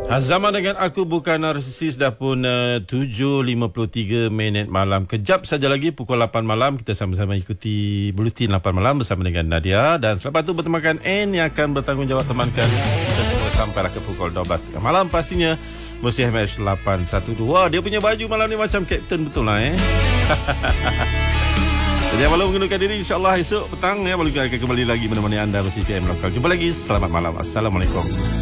Zaman dengan aku bukan narsis dah pun 7.53 minit malam. Kejap saja lagi pukul 8 malam kita sama-sama ikuti Buletin 8 malam bersama dengan Nadia. Dan selepas itu bertemakan Anne yang akan bertanggungjawab temankan kita semua sampailah ke pukul 12.30 malam pastinya. Musi MH 812. Wah, dia punya baju malam ni macam Captain betul lah Jadi malam mengundurkan diri, insyaAllah esok petang baru kita akan kembali lagi menemani anda bersama PM Lokal. Jumpa lagi, selamat malam. Assalamualaikum.